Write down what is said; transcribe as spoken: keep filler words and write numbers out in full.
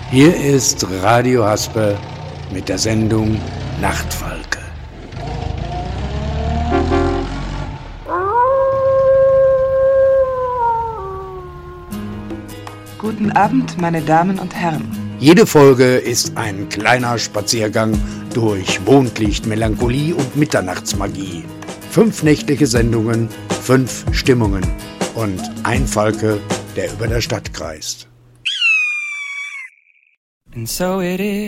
Hier ist Radio Hasper mit der Sendung Nachtfalke. Guten Abend, meine Damen und Herren. Jede Folge ist ein kleiner Spaziergang durch Mondlicht, Melancholie und Mitternachtsmagie. Fünf nächtliche Sendungen, fünf Stimmungen und ein Falke, der über der Stadt kreist. And so it is.